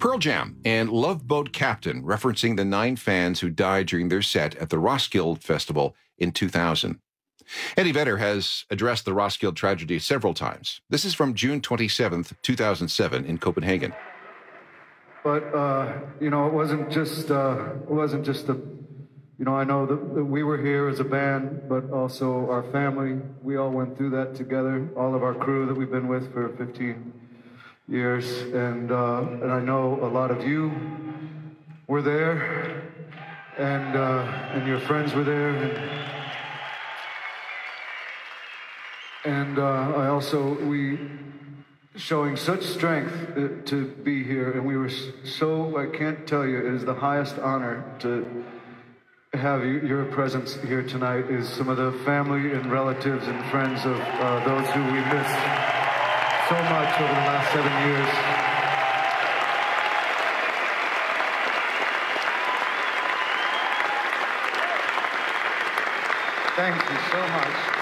Pearl Jam and Love Boat Captain, referencing the 9 fans who died during their set at the Roskilde Festival in 2000. Eddie Vedder has addressed the Roskilde tragedy several times. This is from June 27th, 2007 in Copenhagen. But, it wasn't just I know that we were here as a band, but also our family. We all went through that together, all of our crew that we've been with for 15 years. And I know a lot of you were there, and your friends were there. And we showing such strength to be here, and we were so, I can't tell you, it is the highest honor to have your presence here tonight. Is some of the family and relatives and friends of those who we missed so much over the last 7 years. Thank you so much.